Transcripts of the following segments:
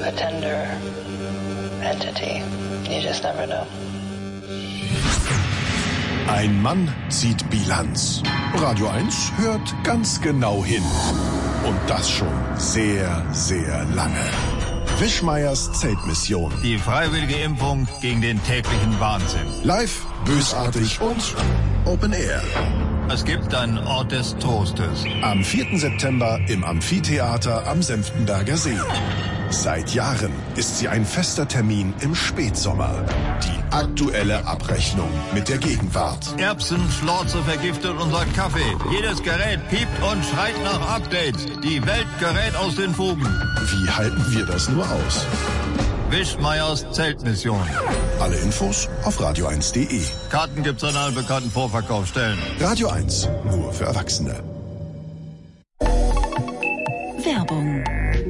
a tender entity. You just never know. Ein Mann zieht Bilanz. Radio 1 hört ganz genau hin. Und das schon sehr, sehr lange. Wischmeiers Zeltmission. Die freiwillige Impfung gegen den täglichen Wahnsinn. Live, bösartig und Open Air. Es gibt einen Ort des Trostes. Am 4. September im Amphitheater am Senftenberger See. Seit Jahren ist sie ein fester Termin im Spätsommer. Die aktuelle Abrechnung mit der Gegenwart. Erbsen, Schlorze vergiftet unser Kaffee. Jedes Gerät piept und schreit nach Updates. Die Welt gerät aus den Fugen. Wie halten wir das nur aus? Wischmeiers Zeltmission. Alle Infos auf radio1.de. Karten gibt's an allen bekannten Vorverkaufsstellen. Radio 1, nur für Erwachsene. Werbung.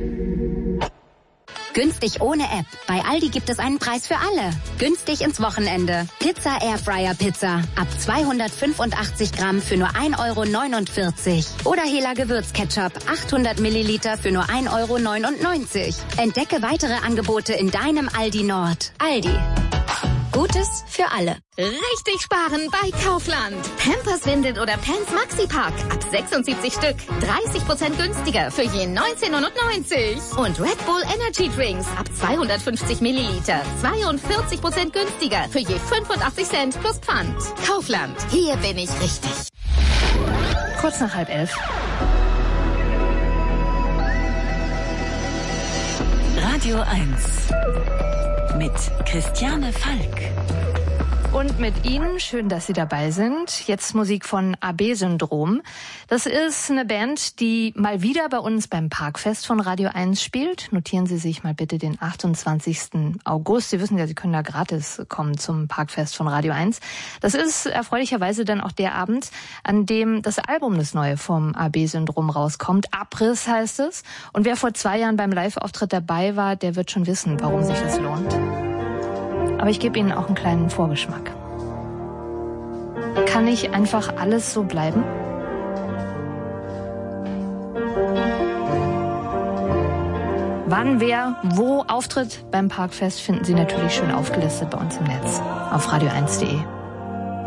Günstig ohne App. Bei Aldi gibt es einen Preis für alle. Günstig ins Wochenende. Pizza Airfryer Pizza. Ab 285 Gramm für nur 1,49 €. Oder Hela Gewürzketchup. 800 Milliliter für nur 1,99 €. Entdecke weitere Angebote in deinem Aldi Nord. Aldi. Gutes für alle. Richtig sparen bei Kaufland. Pampers Windel oder Pants Maxi Pack. Ab 76 Stück. 30% günstiger für je 19,99 €. Und Red Bull Energy Drinks. Ab 250 Milliliter. 42% günstiger für je 85 Cent plus Pfand. Kaufland. Hier bin ich richtig. Kurz nach 10:30. Radio 1. Mit Christiane Falk. Und mit Ihnen, schön, dass Sie dabei sind. Jetzt Musik von AB-Syndrom. Das ist eine Band, die mal wieder bei uns beim Parkfest von Radio 1 spielt. Notieren Sie sich mal bitte den 28. August. Sie wissen ja, Sie können da gratis kommen zum Parkfest von Radio 1. Das ist erfreulicherweise dann auch der Abend, an dem das Album, das neue vom AB-Syndrom rauskommt. Abriss heißt es. Und wer vor 2 Jahren beim Live-Auftritt dabei war, der wird schon wissen, warum sich das lohnt. Aber ich gebe Ihnen auch einen kleinen Vorgeschmack. Kann nicht einfach alles so bleiben? Wann, wer, wo auftritt beim Parkfest, finden Sie natürlich schön aufgelistet bei uns im Netz auf radio1.de.